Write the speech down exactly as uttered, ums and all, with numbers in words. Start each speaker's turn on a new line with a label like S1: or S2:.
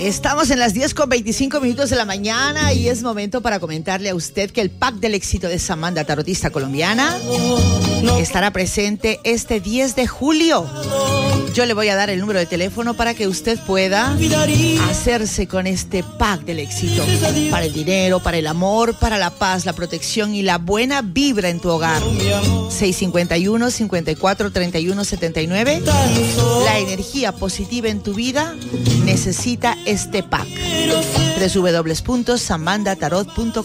S1: Estamos en las diez con veinticinco minutos de la mañana y es momento para comentarle a usted que el pack del éxito de Samantha, tarotista colombiana, estará presente este diez de julio. Yo le voy a dar el número de teléfono para que usted pueda hacerse con este pack del éxito. Para el dinero, para el amor, para la paz, la protección y la buena vibra en tu hogar. seis cinco uno, cinco cuatro, treinta y uno setenta y nueve. La energía positiva en tu vida necesita este pack. doble u doble u doble u punto samantha tarot punto com